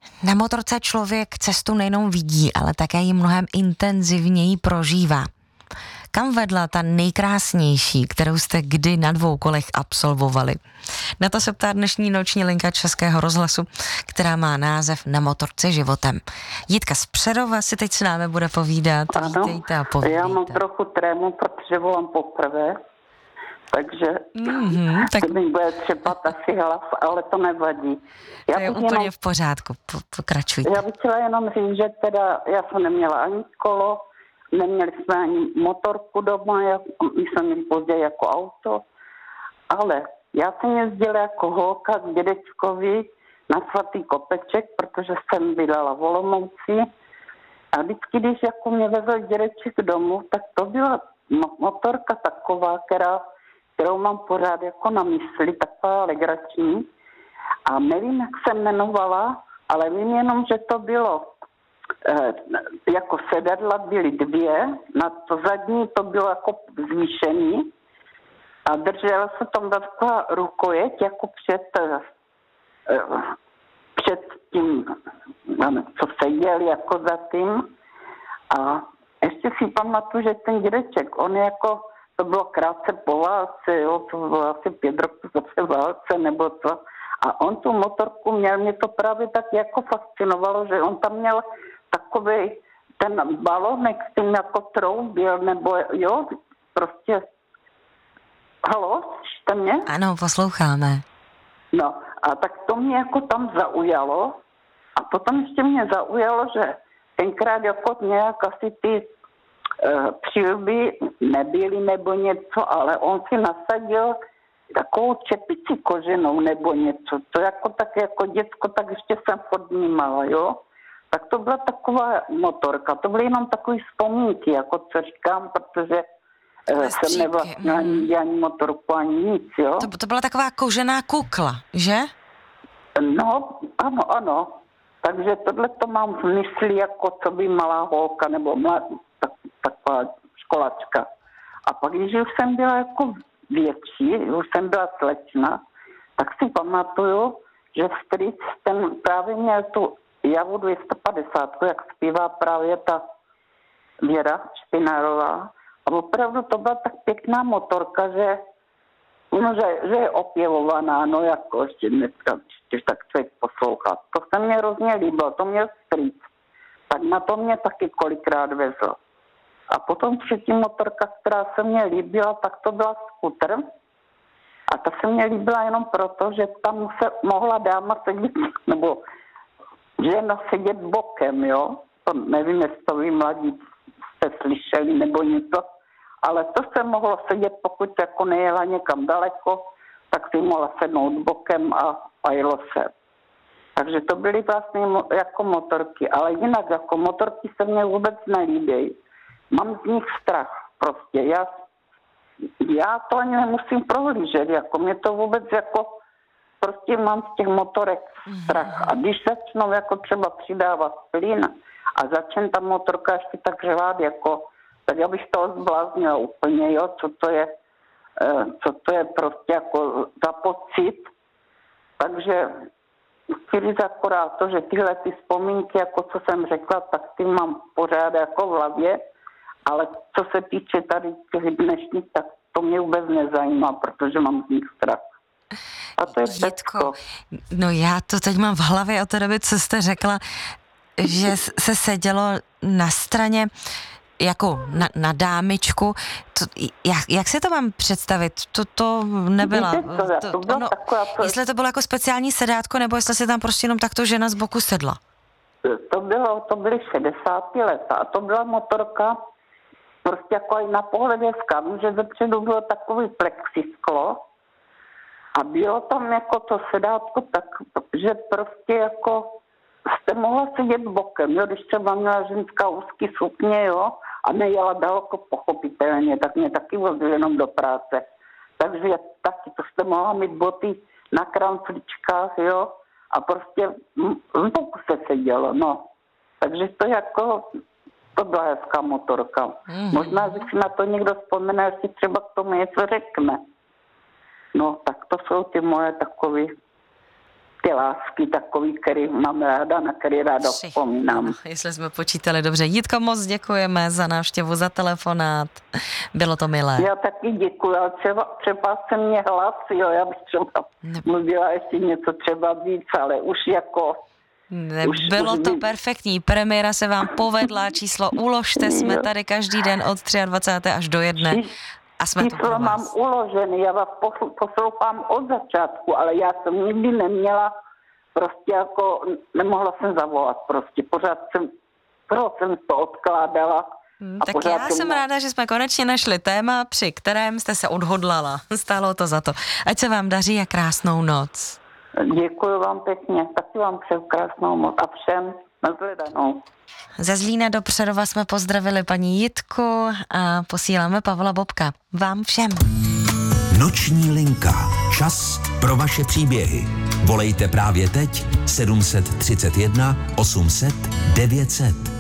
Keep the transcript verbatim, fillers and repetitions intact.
Na motorce člověk cestu nejenom vidí, ale také ji mnohem intenzivněji prožívá. Kam vedla ta nejkrásnější, kterou jste kdy na dvou kolech absolvovali? Na to se ptá dnešní noční linka Českého rozhlasu, která má název Na motorce životem. Jitka z Přerova si teď s námi bude povídat. Ano, Vítejte a povídejte. Já mám trochu trému, protože volám poprvé, takže mm-hmm, tak... mi bude třeba asi hlas, ale to nevadí. Já to je úplně jenom, v pořádku, po, pokračujte. Já bych chtěla jenom říct, že teda já jsem neměla ani kolo, neměli jsme ani motorku doma, já, my jsme měli později jako auto, ale já jsem jezdila jako holka z dědečkovi na Svatý Kopeček, protože jsem bydlela v Olomouci a vždycky, když jako mě vezl dědeček domů, tak to byla motorka taková, která, kterou mám pořád jako na mysli, taková legrační a nevím, jak se jmenovala, ale vím jenom, že to bylo jako sedadla byly dvě, na to zadní to bylo jako zvýšený a držela se tam taková rukojeť jako před, před tím, co se jel jako za tím a ještě si pamatuju, že ten dědeček, on jako, to bylo krátce po válce, jo, to bylo asi pět roků po válce nebo co a on tu motorku měl, mě to právě tak jako fascinovalo, že on tam měl takový ten balonek s tím jako troubil, nebo jo, prostě... Haló, slyšíte mě? Ano, posloucháme. No, a tak to mě jako tam zaujalo a potom ještě mě zaujalo, že tenkrát jako nějak asi ty uh, přilby nebyly nebo něco, ale on si nasadil takovou čepici koženou nebo něco. To jako tak jako děcko, tak ještě jsem podnímala, jo. Tak to byla taková motorka, to byly jenom takové vzpomínky, jako co říkám, protože uh, jsem nevlastnila ani, ani motorku, ani nic, jo. To, to byla taková kožená kukla, že? No, ano, ano. Takže tohle to mám v mysli, jako co by malá holka, nebo mladá, tak, taková školačka. A pak, když už jsem byla jako větší, už jsem byla slečna, tak si pamatuju, že strýc ten právě měl tu Javu dvě stě padesát, jak zpívá právě ta Věra Špinárová. A opravdu to byla tak pěkná motorka, že, no, že, že je opěvovaná, no jako ještě dneska, když tak člověk poslouchá. To se mě hrozně líbilo, to měl strýc. Tak na to mě taky kolikrát vezl. A potom třetí motorka, která se mě líbila, tak to byla skútr. A ta se mě líbila jenom proto, že tam se mohla dáma sedět, nebo žena sedět bokem, jo. To nevím, jestli to vy mladí jste slyšeli nebo něco, ale to se mohlo sedět, pokud jako nejela někam daleko, tak si mohla sednout bokem a, a jelo se. Takže to byly vlastně jako motorky, ale jinak jako motorky se mně vůbec nelíbí. Mám z nich strach prostě. Já, já to ani nemusím prohlížet, jako mě to vůbec jako prostě mám z těch motorek strach. A když začnou jako třeba přidávat plyn a začne ta motorka ještě tak řvát, jako, tak já bych toho zbláznila úplně, jo, co to je, co to je prostě jako za pocit. Takže chci říct akorát to, že tyhle ty vzpomínky, jako co jsem řekla, tak ty mám pořád jako v hlavě, ale co se týče tady těch dnešních, tak to mě vůbec nezajímá, protože mám z nich strach. A to je Jitko, no já to teď mám v hlavě od té doby, co jste řekla, že se sedělo na straně jako na, na dámičku. To, jak, jak si to mám představit? To, to nebyla... To, to, to, ono, taková, to, jestli to bylo jako speciální sedátko, nebo jestli si tam prostě jenom takto žena z boku sedla? To bylo, to byly šedesátá leta a to byla motorka prostě jako i na pohled je skam, že zepředu bylo takový plexisklo a bylo tam jako to sedátko tak, že prostě jako jste mohla sedět bokem, jo, když třeba měla ženská úzký sukně, jo, a nejela daleko pochopitelně, tak mě taky vozil jenom do práce. Takže taky to jste mohla mít boty na kramfličkách, jo, a prostě v boku se sedělo, no. Takže to jako, to byla hezká motorka. Mm-hmm. Možná, že si na to někdo vzpomene, jestli třeba k tomu něco řekne. No, tak to jsou ty moje takové ty lásky takový, který mám ráda, na který ráda Tři. vzpomínám. No, jestli jsme počítali dobře. Jitko, moc děkujeme za návštěvu, za telefonát. Bylo to milé. Já taky děkuji, ale třeba, třeba se mě hlas, jo, já bych třeba Ne. mluvila ještě něco třeba víc, ale už jako... Nebylo už to by- perfektní. Premiéra se vám povedla, číslo uložte, jsme Jo. tady každý den od dvacátého třetího až do jedné. A jsme tu Číslo pro mám vás. uložený, já vás posl- poslouchám od začátku, ale já jsem nikdy neměla, prostě jako, nemohla jsem zavolat prostě, pořád jsem, pořád jsem to odkládala. Hmm, a tak pořád já jsem má- ráda, že jsme konečně našli téma, při kterém jste se odhodlala. Stálo to za to. Ať se vám daří a krásnou noc. Děkuji vám pěkně, taky vám přeju krásnou moc a všem nashledanou. Ze Zlína do Přerova jsme pozdravili paní Jitku a posíláme Pavla Bobka. Vám všem. Noční linka. Čas pro vaše příběhy. Volejte právě teď sedm set třicet jedna osm set devět set.